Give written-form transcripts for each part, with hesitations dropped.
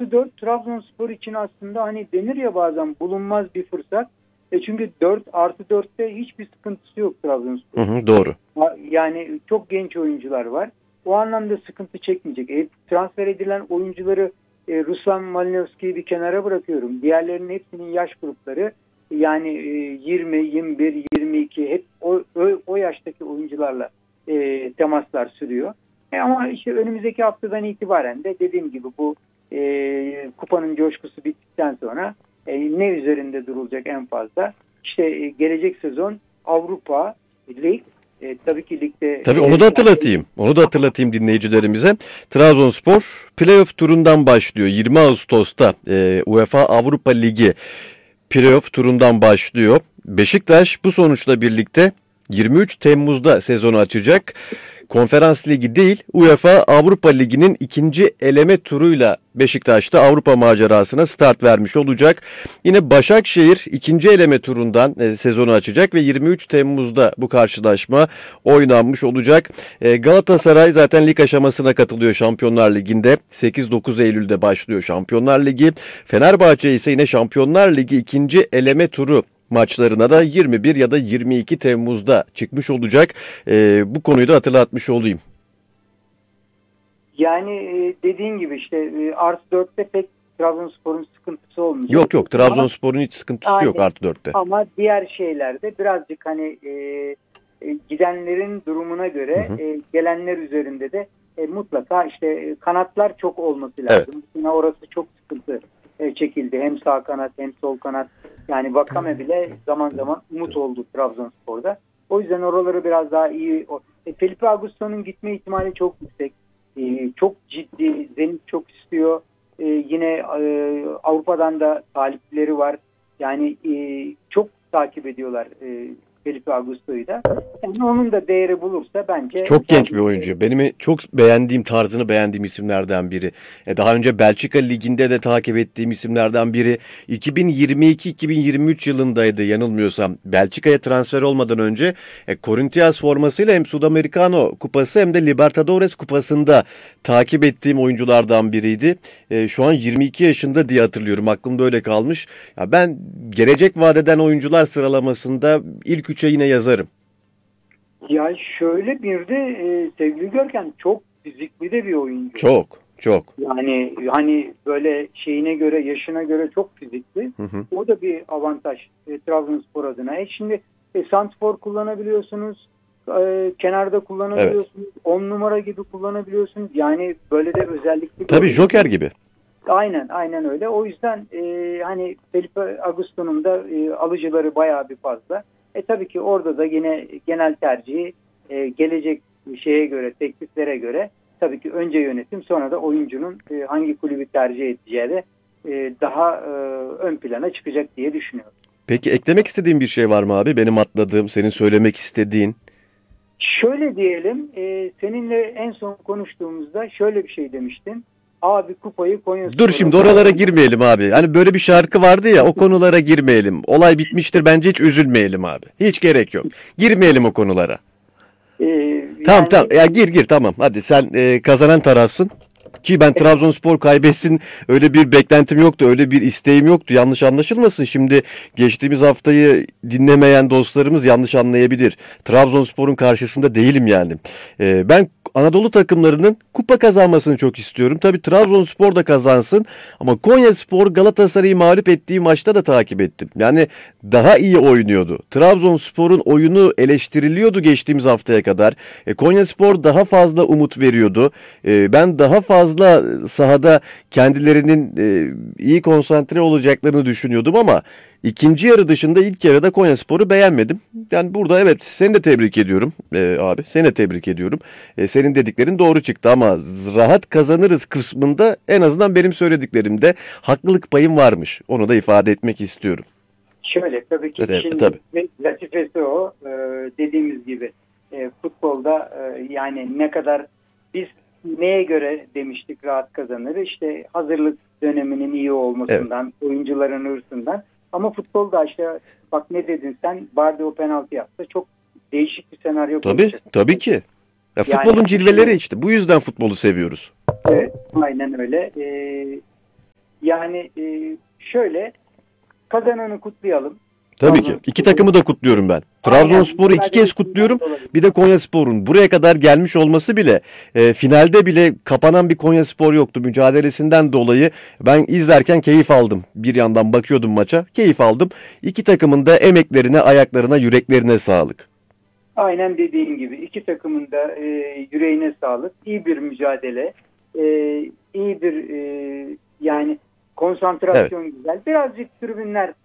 +4 Trabzonspor için aslında hani denir ya bazen bulunmaz bir fırsat. Çünkü 4+4'te hiçbir sıkıntısı yok Trabzonspor. Doğru. Yani çok genç oyuncular var. O anlamda sıkıntı çekmeyecek. Transfer edilen oyuncuları Ruslan Malinovski'yi bir kenara bırakıyorum. Diğerlerinin hepsinin yaş grupları yani 20, 21, 22 hep o yaştaki oyuncularla temaslar sürüyor. Ama işte önümüzdeki haftadan itibaren de dediğim gibi bu kupanın coşkusu bittikten sonra ne üzerinde durulacak en fazla? İşte gelecek sezon Avrupa Lig. Tabii ki ligde... Tabii onu da hatırlatayım. Onu da hatırlatayım dinleyicilerimize. Trabzonspor playoff turundan başlıyor. 20 Ağustos'ta UEFA Avrupa Ligi playoff turundan başlıyor. Beşiktaş bu sonuçla birlikte 23 Temmuz'da sezonu açacak. Konferans Ligi değil, UEFA Avrupa Ligi'nin ikinci eleme turuyla Beşiktaş'ta Avrupa macerasına start vermiş olacak. Yine Başakşehir ikinci eleme turundan sezonu açacak ve 23 Temmuz'da bu karşılaşma oynanmış olacak. Galatasaray zaten lig aşamasına katılıyor Şampiyonlar Ligi'nde. 8-9 Eylül'de başlıyor Şampiyonlar Ligi. Fenerbahçe ise yine Şampiyonlar Ligi ikinci eleme turu maçlarına da 21 ya da 22 Temmuz'da çıkmış olacak. Bu konuyu da hatırlatmış olayım. Yani dediğin gibi işte +4'te pek Trabzonspor'un sıkıntısı olmayacak. Yok Trabzonspor'un hiç sıkıntısı yok +4'te. Ama diğer şeylerde birazcık hani gidenlerin durumuna göre gelenler üzerinde de mutlaka işte kanatlar çok olması lazım. Evet. Orası çok sıkıntı çekildi. Hem sağ kanat hem sol kanat. Yani Vakame bile zaman zaman umut oldu Trabzonspor'da. O yüzden oraları biraz daha iyi. Felipe Augusto'nun gitme ihtimali çok yüksek. Çok ciddi. Zenit çok istiyor. Yine Avrupa'dan da talipleri var. Yani çok takip ediyorlar Felipe Augusto'yu da. Yani onun da değeri bulursa bence... Çok genç bir oyuncu. Benim çok beğendiğim, tarzını beğendiğim isimlerden biri. Daha önce Belçika Ligi'nde de takip ettiğim isimlerden biri. 2022-2023 yılındaydı yanılmıyorsam. Belçika'ya transfer olmadan önce Corinthians formasıyla hem Sudamericano kupası hem de Libertadores kupasında takip ettiğim oyunculardan biriydi. Şu an 22 yaşında diye hatırlıyorum. Aklımda öyle kalmış. Ya ben gelecek vadeden oyuncular sıralamasında ilk 3'e yine yazarım. Ya şöyle bir de sevgili Görkem çok fizikli de bir oyuncu. Çok. Yani hani böyle şeyine göre, yaşına göre çok fizikli. O da bir avantaj Trabzonspor adına. Şimdi santrfor kullanabiliyorsunuz, kenarda kullanabiliyorsunuz, 10 numara gibi kullanabiliyorsunuz. Yani böyle de özellikle... Tabii Joker gibi. Aynen öyle. O yüzden hani Felipe Augusto'nun da alıcıları bayağı bir fazla. Tabii ki orada da yine genel tercihi gelecek şeye göre, tekliflere göre tabii ki önce yönetim sonra da oyuncunun hangi kulübü tercih edeceği de daha ön plana çıkacak diye düşünüyorum. Peki eklemek istediğin bir şey var mı abi? Benim atladığım, senin söylemek istediğin. Şöyle diyelim, seninle en son konuştuğumuzda şöyle bir şey demiştin. Abi kupayı Konyaspor'a... Dur şimdi oralara girmeyelim abi. Hani böyle bir şarkı vardı ya, o konulara girmeyelim. Olay bitmiştir, bence hiç üzülmeyelim abi. Hiç gerek yok. Girmeyelim o konulara. Tamam. Ya gir tamam. Hadi sen kazanan tarafsın. Ki ben Trabzonspor kaybetsin öyle bir beklentim yoktu, öyle bir isteğim yoktu. Yanlış anlaşılmasın. Şimdi geçtiğimiz haftayı dinlemeyen dostlarımız yanlış anlayabilir. Trabzonspor'un karşısında değilim yani. Ben Anadolu takımlarının kupa kazanmasını çok istiyorum. Tabii Trabzonspor da kazansın ama Konyaspor Galatasaray'ı mağlup ettiği maçta da takip ettim. Yani daha iyi oynuyordu. Trabzonspor'un oyunu eleştiriliyordu geçtiğimiz haftaya kadar. Konyaspor daha fazla umut veriyordu. Ben daha fazla sahada kendilerinin iyi konsantre olacaklarını düşünüyordum ama İkinci yarı dışında ilk yarıda Konyaspor'u beğenmedim. Yani burada evet seni de tebrik ediyorum abi. Seni de tebrik ediyorum. Senin dediklerin doğru çıktı ama rahat kazanırız kısmında en azından benim söylediklerimde haklılık payım varmış. Onu da ifade etmek istiyorum. Şöyle tabii ki işin latifesi o. Dediğimiz gibi futbolda yani ne kadar biz neye göre demiştik rahat kazanır? İşte hazırlık döneminin iyi olmasından, oyuncuların hırsından. Ama futbolda işte bak ne dedin sen, Bardi o penaltı yaptı. Çok değişik bir senaryo. Tabii ki. Ya futbolun cilveleri işte. Bu yüzden futbolu seviyoruz. Evet, aynen öyle. Yani şöyle, kazananı kutlayalım. Tabii ki. İki takımı da kutluyorum ben. Trabzonspor'u iki kez kutluyorum. Bir de Konyaspor'un buraya kadar gelmiş olması bile, finalde bile kapanan bir Konyaspor yoktu. Mücadelesinden dolayı ben izlerken keyif aldım. Bir yandan bakıyordum maça. Keyif aldım. İki takımın da emeklerine, ayaklarına, yüreklerine sağlık. Aynen dediğin gibi iki takımın da yüreğine sağlık. İyi bir mücadele. İyi bir yani konsantrasyon güzel. Birazcık tribünler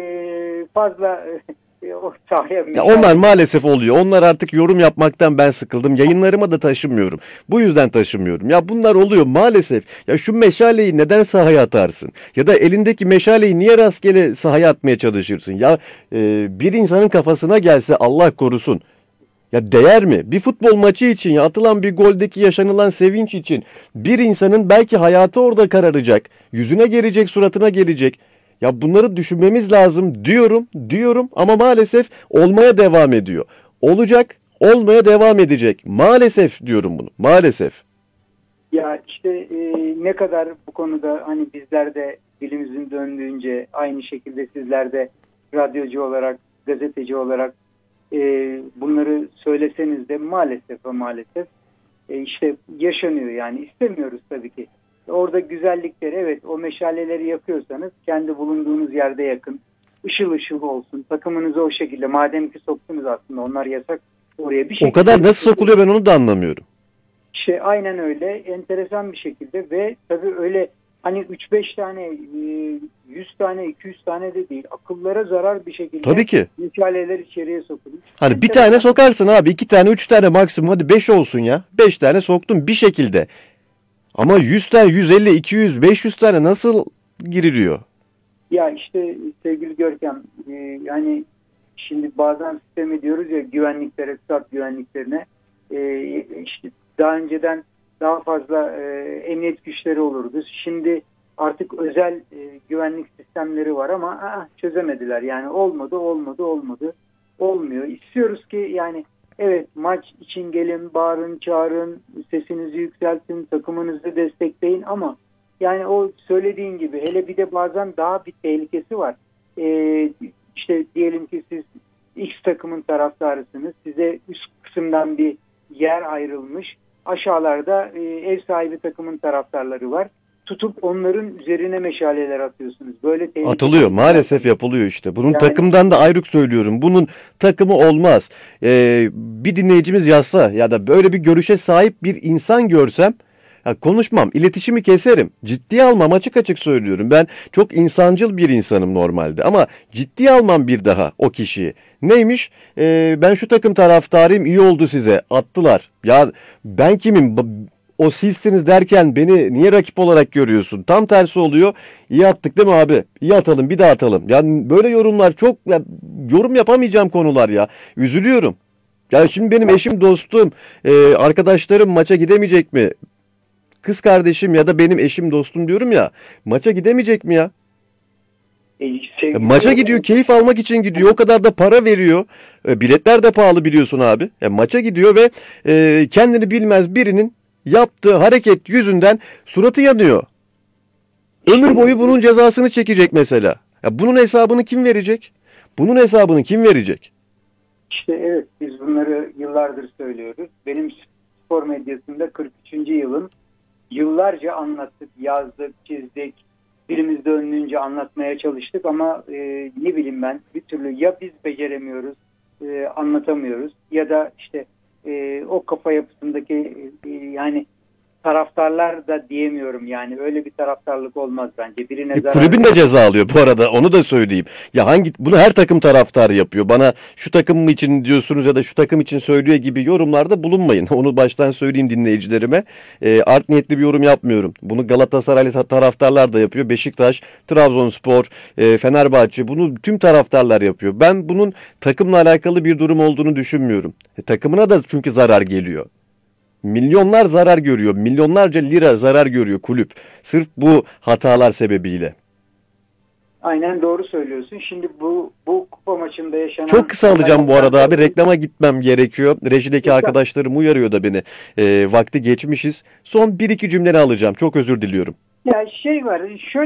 fazla o sahaya Ya onlar maalesef oluyor. Onlar artık yorum yapmaktan ben sıkıldım. Yayınlarıma da taşımıyorum. Bu yüzden taşımıyorum. Ya bunlar oluyor maalesef. Ya şu meşaleyi neden sahaya atarsın? Ya da elindeki meşaleyi niye rastgele sahaya atmaya çalışırsın? Ya bir insanın kafasına gelse Allah korusun. Ya değer mi? Bir futbol maçı için ya atılan bir goldeki yaşanılan sevinç için bir insanın belki hayatı orada kararacak. Yüzüne gelecek, suratına gelecek. Ya bunları düşünmemiz lazım diyorum ama maalesef olmaya devam ediyor. Olacak, olmaya devam edecek. Maalesef diyorum bunu. Maalesef. Ya işte ne kadar bu konuda hani bizler de dilimizin döndüğünce aynı şekilde sizler de radyocu olarak, gazeteci olarak bunları söyleseniz de maalesef ve maalesef işte yaşanıyor yani istemiyoruz tabii ki. Orada güzellikleri evet o meşaleleri yakıyorsanız kendi bulunduğunuz yerde yakın. Işıl ışıl olsun. Takımınızı o şekilde madem ki soktunuz aslında onlar yasak oraya bir şekilde. O kadar nasıl sokuluyor ben onu da anlamıyorum. İşte aynen öyle enteresan bir şekilde ve tabii öyle hani 3-5 tane 100 tane 200 tane de değil akıllara zarar bir şekilde Tabii ki. meşaleler içeriye sokulmuş. Hani bir tane sokarsın abi 2 tane 3 tane maksimum hadi 5 olsun ya. 5 tane soktun bir şekilde. Ama 100 tane 150 200 500 tane nasıl giriliyor? Ya işte sevgili Görkem yani şimdi bazen sistem ediyoruz ya güvenliklere, stat güvenliklerine işte daha önceden daha fazla emniyet güçleri olurdu. Şimdi artık özel güvenlik sistemleri var ama çözemediler. Yani olmuyor. İstiyoruz ki yani evet maç için gelin, bağırın, çağırın, sesinizi yükseltin, takımınızı destekleyin ama yani o söylediğin gibi hele bir de bazen daha bir tehlikesi var. İşte diyelim ki siz X takımın taraftarısınız. Size üst kısımdan bir yer ayrılmış. Aşağılarda ev sahibi takımın taraftarları var. Tutup onların üzerine meşaleler atıyorsunuz. Böyle Atılıyor. Maalesef yapılıyor işte. Bunun yani, takımdan da ayrık söylüyorum. Bunun takımı olmaz. Bir dinleyicimiz yazsa ya da böyle bir görüşe sahip bir insan görsem ya konuşmam, iletişimi keserim. Ciddiye almam açık açık söylüyorum. Ben çok insancıl bir insanım normalde ama ciddiye almam bir daha o kişiyi. Neymiş? Ben şu takım taraftarıyım iyi oldu size. Attılar. Ya ben kimim? O sizsiniz derken beni niye rakip olarak görüyorsun? Tam tersi oluyor. İyi attık değil mi abi? İyi atalım bir daha atalım. Yani böyle yorumlar çok ya, yorum yapamayacağım konular ya. Üzülüyorum. Ya şimdi benim eşim dostum arkadaşlarım maça gidemeyecek mi? Kız kardeşim ya da benim eşim dostum diyorum ya. Maça gidemeyecek mi ya? Maça gidiyor keyif almak için gidiyor. O kadar da para veriyor. Biletler de pahalı biliyorsun abi. Maça gidiyor ve kendini bilmez birinin yaptığı hareket yüzünden suratı yanıyor. Ömür boyu bunun cezasını çekecek mesela. Ya bunun hesabını kim verecek? Bunun hesabını kim verecek? İşte evet biz bunları yıllardır söylüyoruz. Benim spor medyasında 43. yılım. Yıllarca anlattık, yazdık, çizdik. Birimiz döndüğünce anlatmaya çalıştık ama ne bileyim ben bir türlü ya biz beceremiyoruz, anlatamıyoruz ya da işte o kafa yapısındaki yani taraftarlar da diyemiyorum yani öyle bir taraftarlık olmaz bence. Birine zarar Kulübün de ceza alıyor bu arada onu da söyleyeyim. Ya bunu her takım taraftarı yapıyor. Bana şu takım mı için diyorsunuz ya da şu takım için söylüyor gibi yorumlarda bulunmayın. Onu baştan söyleyeyim dinleyicilerime. Art niyetli bir yorum yapmıyorum. Bunu Galatasaraylı taraftarlar da yapıyor. Beşiktaş, Trabzonspor, Fenerbahçe bunu tüm taraftarlar yapıyor. Ben bunun takımla alakalı bir durum olduğunu düşünmüyorum. Takımına da çünkü zarar geliyor. Milyonlar zarar görüyor. Milyonlarca lira zarar görüyor kulüp. Sırf bu hatalar sebebiyle. Aynen doğru söylüyorsun. Şimdi bu kupa maçında yaşanan... Çok kısa alacağım bu arada abi. Reklama gitmem gerekiyor. Rejideki arkadaşlarım uyarıyor da beni. Vakti geçmişiz. Son 1-2 cümleni alacağım. Çok özür diliyorum. Ya şey var. Şöyle